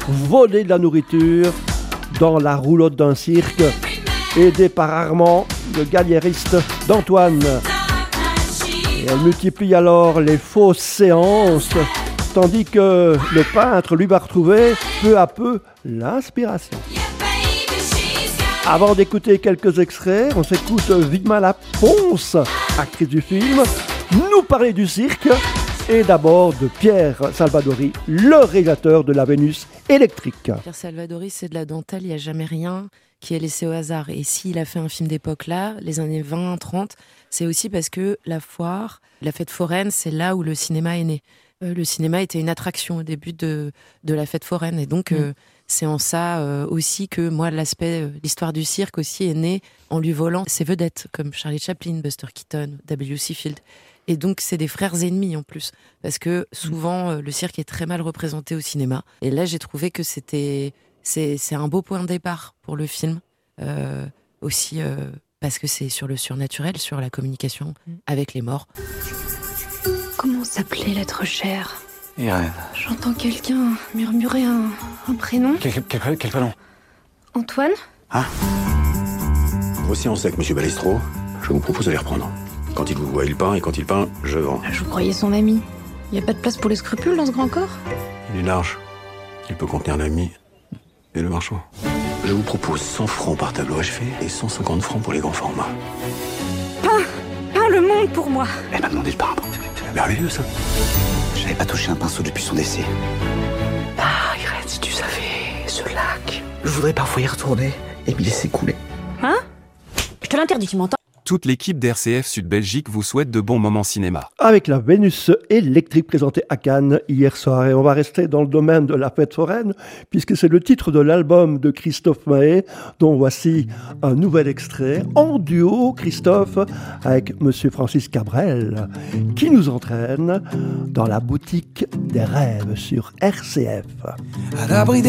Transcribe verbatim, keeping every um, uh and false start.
voler de la nourriture dans la roulotte d'un cirque, aidé par Armand, le galériste d'Antoine. Et elle multiplie alors les fausses séances, tandis que le peintre lui va retrouver peu à peu l'inspiration. Avant d'écouter quelques extraits, on s'écoute Vigmala Ponce, actrice du film, nous parler du cirque et d'abord de Pierre Salvadori, le réalisateur de la Vénus électrique. Pierre Salvadori, c'est de la dentelle, il n'y a jamais rien qui est laissé au hasard. Et s'il a fait un film d'époque là, les années vingt, trente, c'est aussi parce que la foire, la fête foraine, c'est là où le cinéma est né. Euh, le cinéma était une attraction au début de, de la fête foraine. Et donc, mmh. euh, c'est en ça euh, aussi que moi, l'aspect, euh, l'histoire du cirque aussi est née en lui volant ses vedettes, comme Charlie Chaplin, Buster Keaton, W C Field. Et donc, c'est des frères ennemis en plus. Parce que souvent, euh, le cirque est très mal représenté au cinéma. Et là, j'ai trouvé que c'était... C'est, c'est un beau point de départ pour le film. Euh, aussi euh, parce que c'est sur le surnaturel, sur la communication avec les morts. Comment s'appelait l'être cher ? Irène. J'entends quelqu'un murmurer un, un prénom. Quel, quel, quel prénom ? Antoine ? Hein ? Aussi en sec, monsieur Balestro. Je vous propose de les reprendre. Quand il vous voit, il peint, et quand il peint, je vends. Je vous croyais son ami. Il n'y a pas de place pour les scrupules dans ce grand corps ? Il est large. Il peut contenir l'ami et le marchand. Je vous propose cent francs par tableau achevé et cent cinquante francs pour les grands formats. Peins Peins le monde pour moi. Elle m'a demandé de peindre. C'est merveilleux, ça. J'avais pas touché un pinceau depuis son décès. Ah, Irène, si tu savais, ce lac. Je voudrais parfois y retourner et m'y laisser couler. Hein ? Je te l'interdis, tu m'entends ? Toute l'équipe d'R C F Sud Belgique vous souhaite de bons moments cinéma. Avec la Vénus électrique présentée à Cannes hier soir. Et on va rester dans le domaine de la fête foraine, puisque c'est le titre de l'album de Christophe Mahé, dont voici un nouvel extrait en duo, Christophe, avec Monsieur Francis Cabrel, qui nous entraîne dans la boutique des rêves sur R C F. À l'abri